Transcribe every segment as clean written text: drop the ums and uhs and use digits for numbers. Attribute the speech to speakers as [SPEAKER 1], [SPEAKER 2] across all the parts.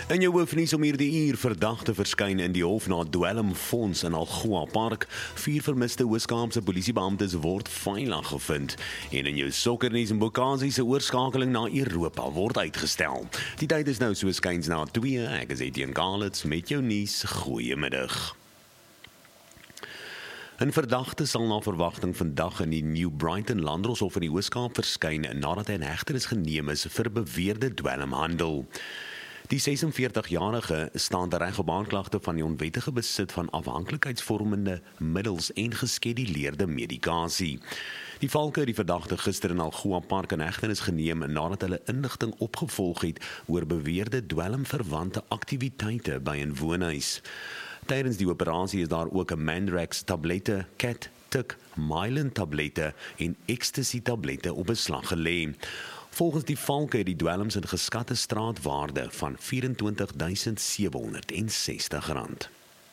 [SPEAKER 1] In jou hoofnuus om hierdie uur verdagte verskyn in die hof na dwelmfonds in Algoa Park. 4 vermiste Weskaapse polisiebeamptes word veilig gevind. En in jou sokkernuus en Bokasi se oorskakeling na Europa word uitgestel. Die tyd is nou so skuins na 2. Ek is Etienne Galits met jou nuus. Goeiemiddag. 'n verdagte sal na verwagting vandag in die New Brighton Landdroshof in die Weskaap verskyn nadat hy in hegtenis geneem is vir beweerde dwelmhandel. Die 46-jarige staan reg op aanklagte van die onwettige besit van afhanklikheidsvormende middels en geskeduleerde medikasie. Die valke het die verdagte gister in Algoa Park in hegtenis geneem nadat hulle inligting opgevolg het oor beweerde dwelmverwante aktiwiteite by 'n woonhuis. Tydens die operasie is daar ook 'n Mandrax tablette, Cat, Tuk, Mylan tablette en ecstasy tablette op beslag gelê. Volgens die valke het die dwelms 'n geskatte straatwaarde van R24.760.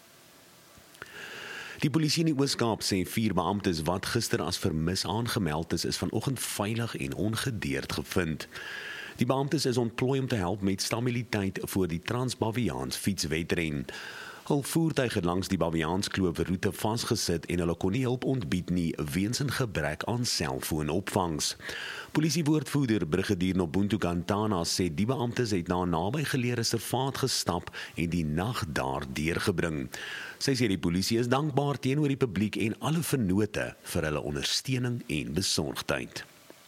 [SPEAKER 1] Die polisie in die Weskaap sê 4 beamptes wat gister as vermis aangemeld is vanoggend veilig en ongedeerd gevind. Die beamptes is ontplooi om te help met stabiliteit voor die Trans-Baviaans fietswedren. Hul voertuig het langs die Baviaanskloof roete vasgesit en hulle kon nie hulp ontbied nie weens 'n gebrek aan selfoonopvangs. Polisiewoordvoerder Brigadier Nobuntu Kantana sê die beamptes het na 'n nabygeleë reservaat gestap en die nag daar deurgebring. Sy sê die polisie is dankbaar teenoor die publiek en alle vennote vir hulle ondersteuning en besorgdheid.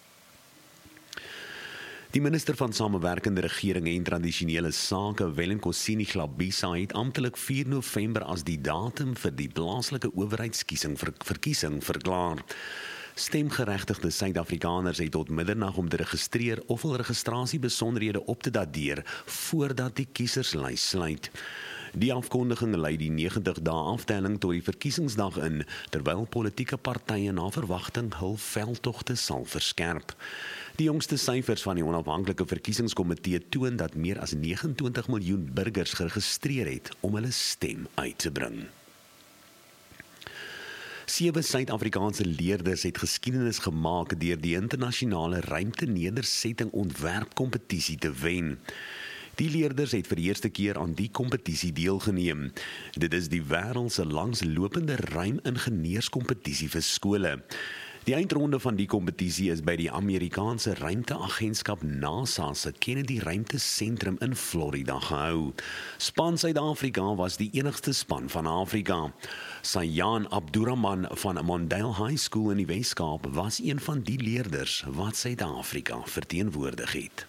[SPEAKER 1] Die minister van Samewerkende Regering en Tradisionele Sake, Wellenkosini Glabisa, het amptelik 4 November as die datum vir die plaaslike owerheidsverkiesing verklaar. Stemgeregtigde Suid-Afrikaners het tot middernag om te registreer of hul registrasiebesonderhede op te dateer voordat die kieserslys sluit. Die afkondiging lei die 90 dae aftelling tot die verkiesingsdag in, terwyl politieke partye na verwagting hul veldtogte sal verskerp. Die jongste syfers van die onafhanklike verkiesingskomitee toon dat meer as 29 miljoen burgers geregistreer het om hulle stem uit te bring. 7 Suid-Afrikaanse leerders het geskiedenis gemaak deur die internasionale ruimtenedersetting ontwerpkompetisie te wen. Die leerders het vir die eerste keer aan die kompetisie deelgeneem. Dit is die wêreld se langslopende ruimingenieurskompetisie vir skole. Die eindronde van die kompetisie is by die Amerikaanse ruimteagentskap NASA se Kennedy Ruimtesentrum in Florida gehou. Span Suid-Afrika was die enigste span van Afrika. Sayan Abdurrahman van Mondale High School in die Weskaap was een van die leerders wat Suid-Afrika verteenwoordig het.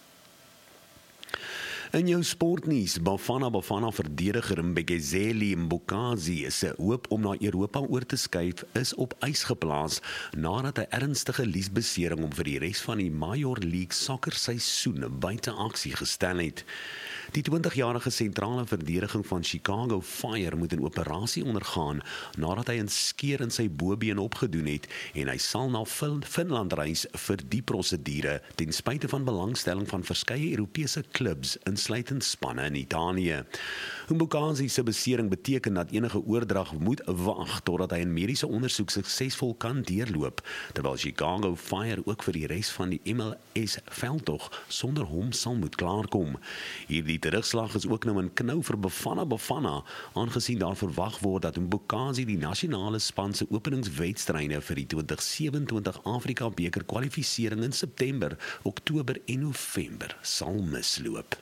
[SPEAKER 1] In jou sportnuus, Bafana verdediger Mbekezeli Mbokazi se hoop om na Europa oor te skuif is op ys geplaas nadat hy ernstige liesbesering om vir die res van die Major League Soccer seisoen buite aksie gestel het. Die 20-jarige sentrale verdediging van Chicago Fire moet 'n operasie ondergaan nadat hy 'n skeur in sy bobeen opgedoen het en hy sal na Finland reis vir die prosedure ten spyte van belangstelling van verskeie Europese klubs insluitend spanne in Italië. Mbokazi se besering beteken dat enige oordrag moet wag totdat hy 'n mediese ondersoek suksesvol kan deurloop, terwyl Chicago Fire ook vir die res van die MLS veldtog sonder hom sal moet klaarkom. Hierdie terugslag is ook nou 'n knou vir Bafana, aangesien daar verwag word dat Mbokazi die nasionale span se openingswedstryde vir die 2027 Afrika beker kwalifisering in September, Oktober en November sal misloop.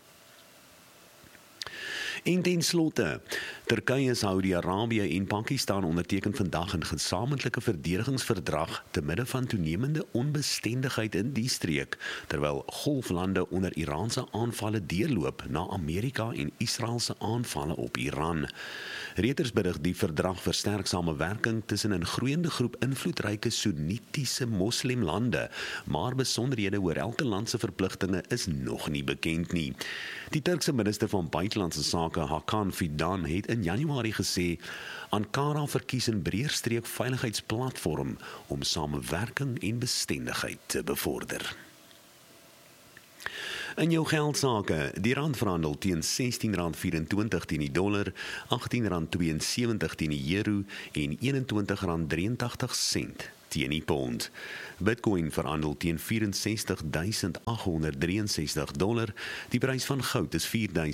[SPEAKER 1] En ten slotte, Turkye, Saudi-Arabië en Pakistan onderteken vandag 'n gesamentlike verdedigingsverdrag te midde van toenemende onbestendigheid in die streek, terwyl golflande onder Iraanse aanvalle deurloop na Amerika en Israel se aanvalle op Iran. Reuters berig die verdrag versterk samewerking tussen 'n groeiende groep invloedryke Soenitiese moslimlande, maar besonderhede oor elke land se verpligtinge is nog nie bekend nie. Die Turkse minister van Buitelandse Sake, Hakan Fidan, het in Januarie gesê Ankara verkies 'n breërstreek veiligheidsplatform om samewerking en bestendigheid te bevorder. In jou geldsake, die rand verhandel teen R16.24 teen die dollar, R18.72 teen die euro en R21.83 teen die pond. Bitcoin verhandel teen $64,863. Die prys van goud is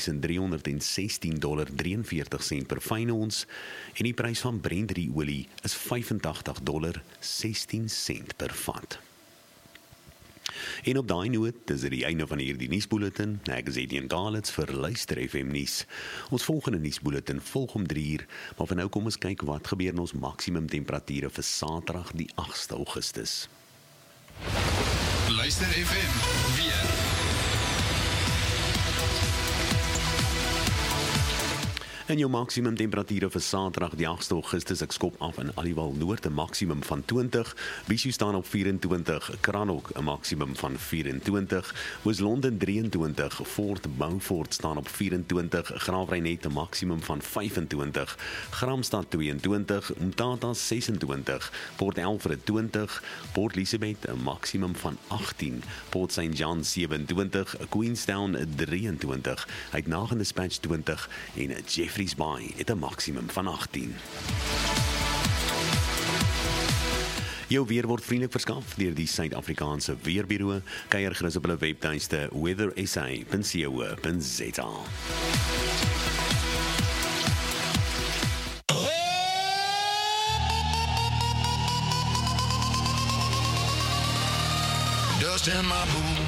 [SPEAKER 1] $4,316,43 per fyn ons en die prys van Brent-olie is $85,16 per vat. En op daai noot is dit die einde van hierdie nuusbulletin. Ek is Etienne Galits vir Luister FM nuus. Ons volgende nuusbulletin volg om 3:00, maar vir nou kom ons kyk wat gebeur in ons maksimum temperature vir Saterdag die 8de Augustus.
[SPEAKER 2] Luister FM weer.
[SPEAKER 1] En jou maksimum temperature vir Saterdag die 8de Augustus, ek skop af in Aliwal Noord 'n maksimum van 20, Bishou staan op 24, Cranach 'n maksimum van 24, Oos-London 23, Fort Beaufort staan op 24, Graafrenet 'n maksimum van 25, Gramstad 22, Umtata 26, Port Alfred 20, Port Elizabeth 'n maksimum van 18, Port St. John 27, Queenstown 23, Uitnagende Dispatch 20 en Jeffreys Bay het 'n maksimum van 18. Jou weer word vriendelik verskaf deur die Suid-Afrikaanse Weerbureau. Kuier gerus op hulle webtuiste weathersa.co.za.
[SPEAKER 2] Dust in my boots.